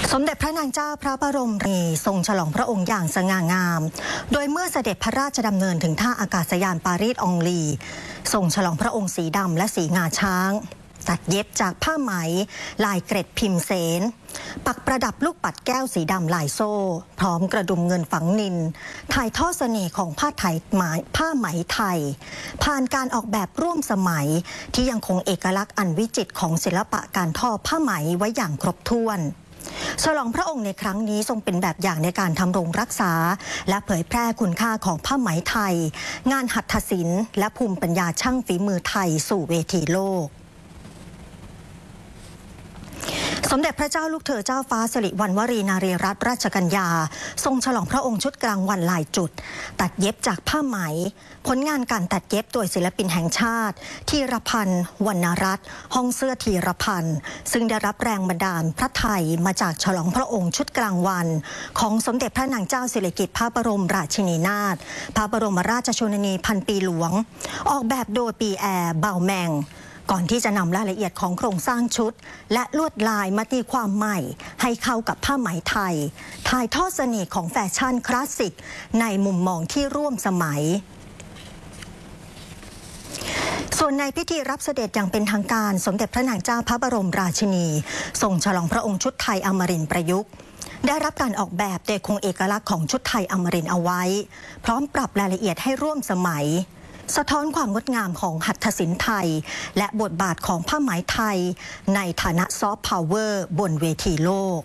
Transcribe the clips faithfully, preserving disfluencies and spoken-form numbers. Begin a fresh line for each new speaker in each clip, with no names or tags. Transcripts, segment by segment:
สมเด็จพระนางเจ้าพระบรมราชินีทรงฉลองพระองค์อย่างสง่างาม โดยเมื่อเสด็จพระราชดำเนินถึงท่าอากาศยานปารีสองลีทรงฉลองพระองค์สีดำและสีงาช้างตัดเย็บจากผ้าไหมลายเกร็ดพิมพ์เสนปักประดับลูกปัดแก้วสีดำลายโซ่พร้อมกระดุมเงินฝังนินถ่ายทอดเสน่ห์ของผ้าไทยผ้าไหมไทยผ่านการออกแบบร่วมสมัยที่ยังคงเอกลักษณ์อันวิจิตรของศิลปะการทอผ้าไหมไว้อย่างครบถ้วนฉลองพระองค์ในครั้งนี้ทรงเป็นแบบอย่างในการทำรงรักษาและเผยแพร่คุณค่าของผ้าไหมไทยงานหัตถศิลป์และภูมิปัญญาช่างฝีมือไทยสู่เวทีโลกสมเด็จพระเจ้าลูกเธอเจ้าฟ้าสิริวัณวรีนารีรัตนราชกัญญาทรงฉลองพระองค์ชุดกลางวันหลายจุดตัดเย็บจากผ้าไหมผลงานการตัดเย็บโดยศิลปินแห่งชาติธีรพันธ์วรรณรัตน์ห้องเสื้อธีรพันธ์ซึ่งได้รับแรงบันดาลพระไทยมาจากฉลองพระองค์ชุดกลางวันของสมเด็จพระนางเจ้าสิริกิติ์พระบรมราชินีนาถพระบรมราชชนนีพันปีหลวงออกแบบโดยปีแอร์เบาแมงก่อนที่จะนำรายละเอียดของโครงสร้างชุดและลวดลายมาตีความใหม่ให้เข้ากับผ้าไหมไทยถ่ายทอดเสน่ห์ของแฟชั่นคลาสสิกในมุมมองที่ร่วมสมัยส่วนในพิธีรับเสด็จอย่างเป็นทางการสมเด็จพระนางเจ้าพระบรมราชินีทรงฉลองพระองค์ชุดไทยอมรินทร์ประยุกต์ได้รับการออกแบบโดยคงเอกลักษณ์ของชุดไทยอมรินทร์เอาไว้พร้อมปรับรายละเอียดให้ร่วมสมัยสะท้อนความงดงามของหัตถศิลป์ไทยและบทบาทของผ้าไหมไทยในฐานะซอฟต์พาวเวอร์บนเวทีโลก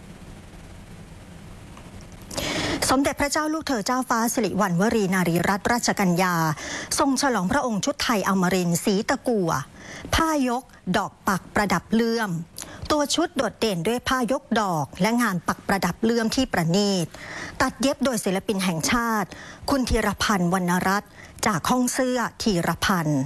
สมเด็จพระเจ้าลูกเธอเจ้าฟ้าสิริวัณวรีนารีรัตนราชกัญญาทรงฉลองพระองค์ชุดไทยอมรินทร์สีตะกั่วผ้ายกดอกปักประดับเลื่อมตัวชุดโดดเด่นด้วยผ้ายกดอกและงานปักประดับเลื่อมที่ประณีตตัดเย็บโดยศิลปินแห่งชาติคุณธีรพันธ์วรรณรัตน์จากห้องเสื้อธีรพันธ์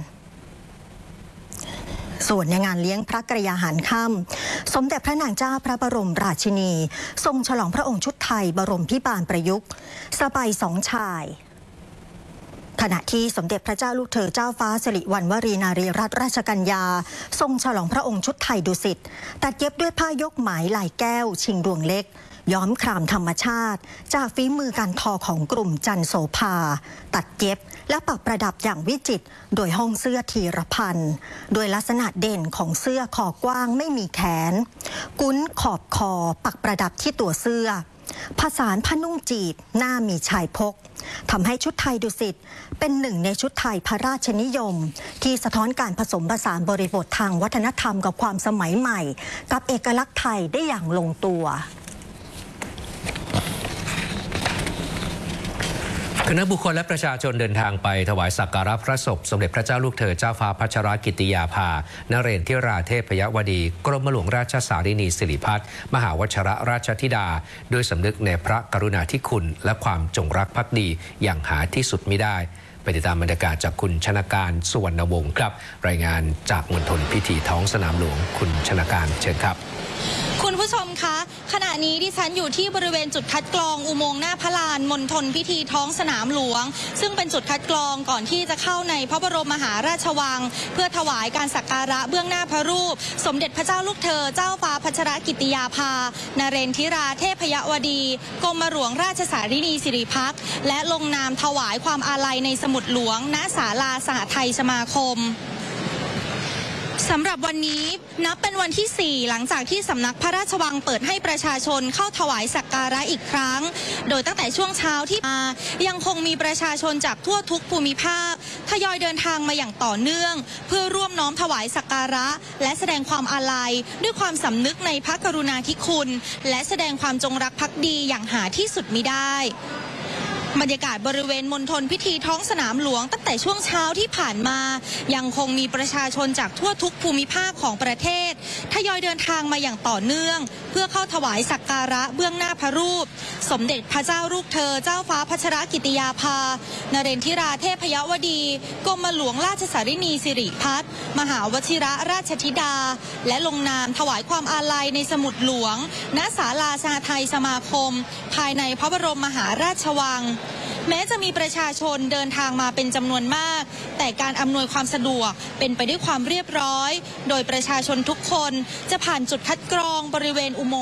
ส่วนในงานเลี้ยงพระกรยาหารค่ำสมเด็จพระนางเจ้าพระบรมราชินีทรงฉลองพระองค์ชุดไทยบรมพิบาลประยุกต์สบายสองชายขณะที่สมเด็จพระเจ้าลูกเธอเจ้าฟ้าสิริวัณวรีนารีรัตนราชกัญญาทรงฉลองพระองค์ชุดไทยดุสิตตัดเย็บด้วยผ้ายกไหมลายแก้วชิงดวงเล็กย้อมครามธรรมชาติจากฝีมือการทอของกลุ่มจันโสภาตัดเย็บและปักประดับอย่างวิจิตรโดยห้องเสื้อธีรพันธ์โดยลักษณะเด่นของเสื้อคอกว้างไม่มีแขนกุ้นขอบคอปักประดับที่ตัวเสื้อผสานผ้านุ่งจีบหน้ามีชายพกทำให้ชุดไทยดุสิตเป็นหนึ่งในชุดไทยพระราชนิยมที่สะท้อนการผสมผสานบริบททางวัฒนธรรมกับความสมัยใหม่กับเอกลักษณ์ไทยได้อย่างลงตัว
คณะบุคคลและประชาชนเดินทางไปถวายสักการะพระศพสมเด็จพระเจ้าลูกเธอเจ้าฟ้าพัชรกิติยาภานเรนทิราเทพยวดีกรมหลวงราชสารินีสิริพัฒน์มหาวชรราชธิดาโดยสำนึกในพระกรุณาธิคุณและความจงรักภักดีอย่างหาที่สุดมิได้ไปติดตามบรรยากาศจากคุณชนาการสุวรรณวงศ์ครับรายงานจากมณฑลพิธีท้องสนามหลวงคุณชนาการเชิญครับ
คุณผู้ชมคะขณะนี้ดิฉันอยู่ที่บริเวณจุดคัดกรองอุโมงค์หน้าพระลานมณฑลพิธีท้องสนามหลวงซึ่งเป็นจุดคัดกรองก่อนที่จะเข้าในพระบรมมหาราชวังเพื่อถวายการสักการะเบื้องหน้าพระรูปสมเด็จพระเจ้าลูกเธอเจ้าฟ้าพัชรกิติยาภานเรนทิราเทพยวดีกรมหลวงราชสารินีสิริพัฒน์และลงนามถวายความอาลัยในสมุดหลวงณศาลาสหไทยสมาคมสำหรับวันนี้นับเป็นวันที่สี่หลังจากที่สำนักพระราชวังเปิดให้ประชาชนเข้าถวายสักการะอีกครั้งโดยตั้งแต่ช่วงเช้าที่มายังคงมีประชาชนจากทั่วทุกภูมิภาคทยอยเดินทางมาอย่างต่อเนื่องเพื่อร่วมน้อมถวายสักการะและแสดงความอาลัยด้วยความสำนึกในพระกรุณาธิคุณและแสดงความจงรักภักดีอย่างหาที่สุดมิได้บรรยากาศบริเวณมณฑลพิธีท้องสนามหลวงตั้งแต่ช่วงเช้าที่ผ่านมายังคงมีประชาชนจากทั่วทุกภูมิภาคของประเทศทยอยเดินทางมาอย่างต่อเนื่องเพื่อเข้าถวายสักการะเบื้องหน้าพระรูปสมเด็จพระเจ้าลูกเธอเจ้าฟ้าพัชรกิติยาภานเรนทิราเทพยวดีกรมหลวงราชสารินีสิริพัฒน์มหาวชิระราชธิดาและลงนามถวายความอาลัยในสมุดหลวงณศาลาสหไทยสมาคมภายในพระบรมมหาราชวังแม้จะมีประชาชนเดินทางมาเป็นจำนวนมากแต่การอำนวยความสะดวกเป็นไปด้วยความเรียบร้อยโดยประชาชนทุกคนจะผ่านจุดคัดกรองบริเวณอุโมงค์